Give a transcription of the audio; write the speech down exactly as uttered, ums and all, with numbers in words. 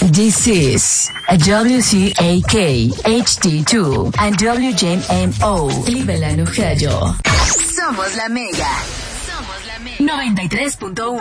This is W C A K H D two and W J M O Cleveland, Ohio. Somos la Mega. Somos la Mega. noventa y tres punto uno.